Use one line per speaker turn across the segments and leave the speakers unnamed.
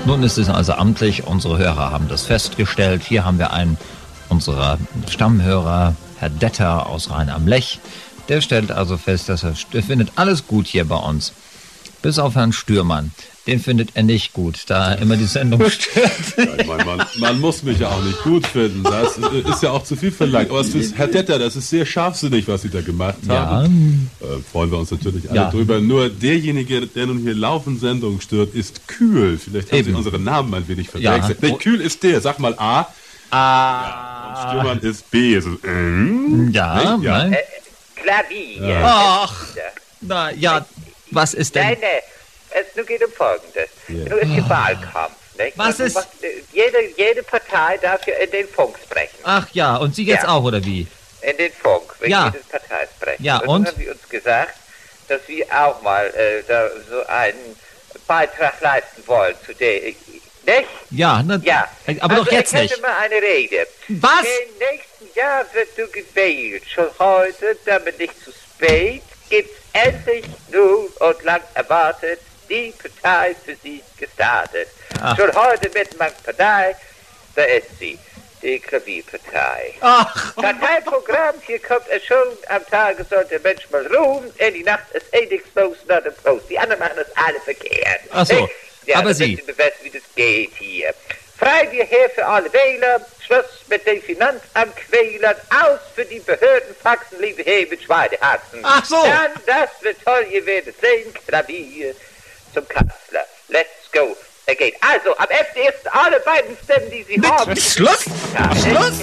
Nun ist es also amtlich, unsere Hörer haben das festgestellt. Hier haben wir einen unserer Stammhörer, Herr Detter aus Rhein am Lech. Der stellt also fest, dass er findet alles gut hier bei uns. Bis auf Herrn Stürmann. Den findet er nicht gut, da er immer die Sendung stört.
Ja, ich meine, man muss mich ja auch nicht gut finden. Das ist ja auch zu viel verlangt. Aber Herr Detter, das ist sehr scharfsinnig, was Sie da gemacht haben. Freuen wir uns natürlich alle drüber. Nur derjenige, der nun hier laufend Sendungen stört, ist Kühl. Vielleicht haben Sie unsere Namen ein wenig verwechselt. Ja. Kühl ist der. Sag mal A. Ja, und Stürmann ist B. Also,
Nein.
Klavier.
Ja. Ach, na ja, was ist denn?
Nein. Es geht um Folgendes. Nun ist hier Wahlkampf, nicht?
Was ist?
Jede Partei darf ja in den Funk sprechen.
Ach ja, und Sie jetzt auch, oder wie?
In den Funk, wenn jede Partei sprechen.
Ja, und?
Dann haben Sie uns gesagt, dass wir auch mal da so einen Beitrag leisten wollen zu der, nicht?
Ja,
ja.
Aber doch jetzt nicht.
Ich hätte mal eine Rede.
Was?
Im nächsten Jahr wird du gewählt. Schon heute, damit nicht zu spät, gibt's endlich nun und lang erwartet die Partei für Sie gestartet.
Ach.
Schon heute mit meiner Partei, da ist sie, die Klavierpartei.
Ach.
Parteiprogramm, hier kommt es schon, am Tage soll der Mensch mal ruhen, in die Nacht ist nichts los, not a Post. Die anderen machen das alle verkehrt.
Ach so,
ja,
aber Sie.
Sie wissen, wie das geht hier. Frei wir her für alle Wähler, Schluss mit den Finanzamtquälern, aus für die Behördenfaxen, liebe Herr mit Schweinehaxen.
Ach so.
Dann, das wird toll, ihr werdet sehen, Klavier zum Kanzler. Let's go. Er geht. Also, am 11.1. alle beiden Stimmen, die Sie haben.
Schluss! Schluss!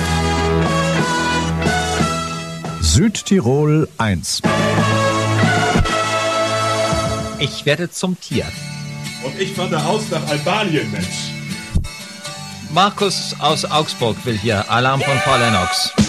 Südtirol 1.
Ich werde zum Tier.
Und ich wandere aus nach Albanien, Mensch.
Markus aus Augsburg will hier Alarm von Frau Lennox.